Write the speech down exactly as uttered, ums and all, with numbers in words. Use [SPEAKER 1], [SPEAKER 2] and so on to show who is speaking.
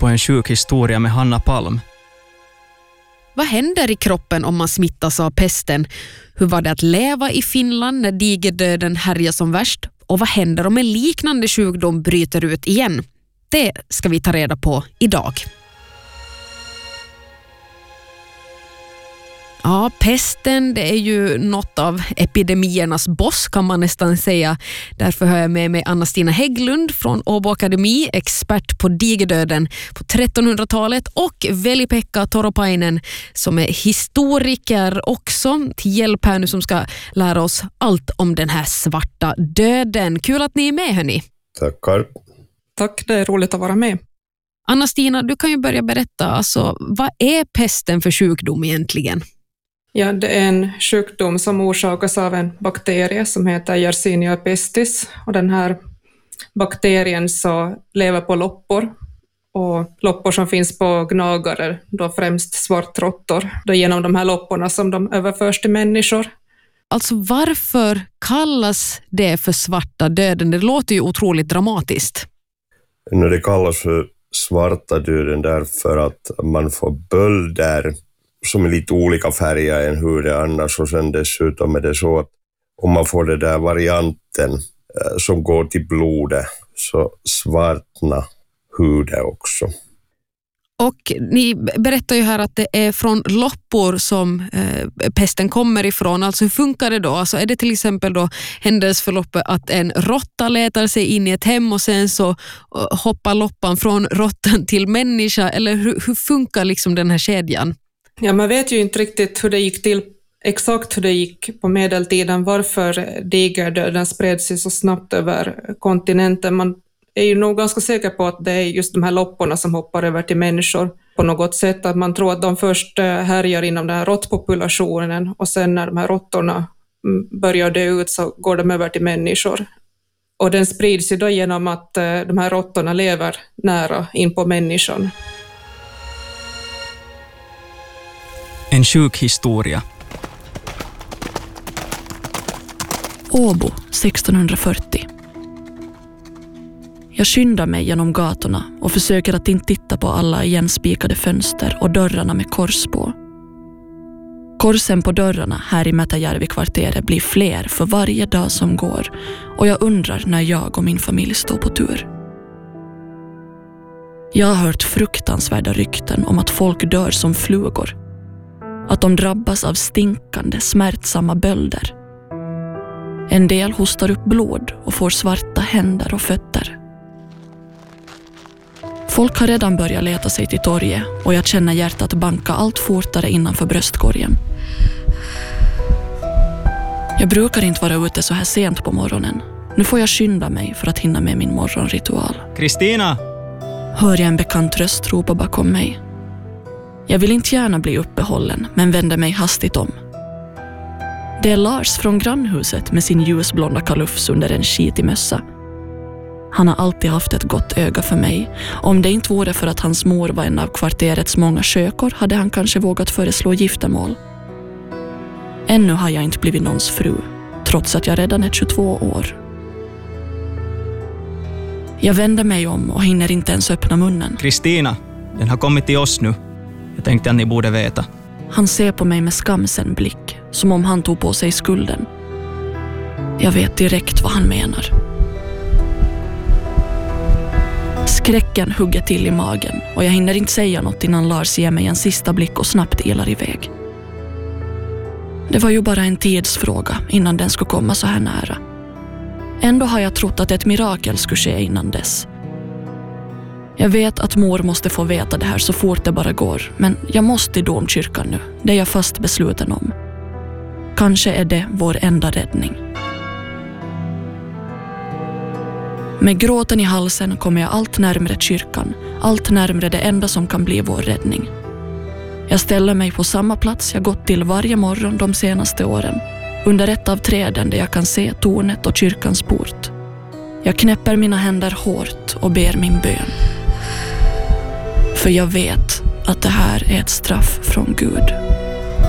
[SPEAKER 1] på En sjuk historia med Hanna Palm.
[SPEAKER 2] Vad händer i kroppen om man smittas av pesten? Hur var det att leva i Finland när digerdöden härjar som värst? Och vad händer om en liknande sjukdom bryter ut igen? Det ska vi ta reda på idag. Ja, pesten, det är ju något av epidemiernas boss kan man nästan säga. Därför har jag med mig Anna-Stina Hägglund från Åbo Akademi, expert på digerdöden på trettonhundratalet, och Veli-Pekka Toropainen som är historiker också, till hjälp här nu, som ska lära oss allt om den här svarta döden. Kul att ni är med, hörni.
[SPEAKER 3] Tackar.
[SPEAKER 4] Tack, det är roligt att vara med.
[SPEAKER 2] Anna-Stina, du kan ju börja berätta, alltså, vad är pesten för sjukdom egentligen?
[SPEAKER 4] Ja, det är en sjukdom som orsakas av en bakterie som heter Yersinia pestis. Och den här bakterien så lever på loppor. Och loppor som finns på gnagare, då främst svartråttor. Det är genom de här lopporna som de överförs till människor.
[SPEAKER 2] Alltså varför kallas det för svarta döden? Det låter ju otroligt dramatiskt.
[SPEAKER 3] Nu det kallas för svarta döden därför att man får bölder som är lite olika färger än hur det är annars, och sen dessutom är det så att om man får det där varianten eh, som går till blodet så svartna huden också.
[SPEAKER 2] Och ni berättar ju här att det är från loppor som eh, pesten kommer ifrån. Alltså hur funkar det då? Alltså är det till exempel då händelseförloppet att en råtta letar sig in i ett hem och sen så uh, hoppar loppan från råttan till människa? Eller hur, hur funkar liksom den här kedjan?
[SPEAKER 4] Ja, man vet ju inte riktigt hur det gick till, exakt hur det gick på medeltiden, varför digerdöden spred sig så snabbt över kontinenten. Man är ju nog ganska säker på att det är just de här lopporna som hoppar över till människor på något sätt. Att man tror att de först härjar inom den här råttpopulationen och sen när de här råttorna börjar dö ut så går de över till människor. Och den sprids ju då genom att de här råttorna lever nära in på människan.
[SPEAKER 1] En sjuk historia.
[SPEAKER 5] Åbo sextonhundrafyrtio. Jag skyndar mig genom gatorna och försöker att inte titta på alla igenspikade fönster och dörrarna med kors på. Korsen på dörrarna här i Mätäjärvi-kvarteret blir fler för varje dag som går, och jag undrar när jag och min familj står på tur. Jag har hört fruktansvärda rykten om att folk dör som flugor. Att de drabbas av stinkande, smärtsamma bölder. En del hostar upp blod och får svarta händer och fötter. Folk har redan börjat leta sig till torget och jag känner hjärtat banka allt fortare innanför bröstkorgen. Jag brukar inte vara ute så här sent på morgonen. Nu får jag skynda mig för att hinna med min morgonritual.
[SPEAKER 1] Kristina!
[SPEAKER 5] Hör jag en bekant röst ropa bakom mig. Jag vill inte gärna bli uppehållen, men vänder mig hastigt om. Det är Lars från grannhuset med sin ljusblonda kalufs under en skitig mössa. Han har alltid haft ett gott öga för mig. Om det inte vore för att hans mor var en av kvarterets många skökor hade han kanske vågat föreslå giftermål. Ännu har jag inte blivit någons fru, trots att jag redan är tjugotvå år. Jag vänder mig om och hinner inte ens öppna munnen.
[SPEAKER 1] Kristina, den har kommit till oss nu. Jag tänkte att ni borde veta.
[SPEAKER 5] Han ser på mig med skamsen blick, som om han tog på sig skulden. Jag vet direkt vad han menar. Skräcken hugger till i magen och jag hinner inte säga något innan Lars ger mig en sista blick och snabbt ilar iväg. Det var ju bara en tidsfråga innan den skulle komma så här nära. Ändå har jag trott att ett mirakel skulle ske innan dess. Jag vet att mor måste få veta det här så fort det bara går, men jag måste i domkyrkan nu. Det är jag fast besluten om. Kanske är det vår enda räddning. Med gråten i halsen kommer jag allt närmare kyrkan, allt närmare det enda som kan bli vår räddning. Jag ställer mig på samma plats jag gått till varje morgon de senaste åren, under ett av träden där jag kan se tornet och kyrkans port. Jag knäpper mina händer hårt och ber min bön. För jag vet att det här är ett straff från Gud.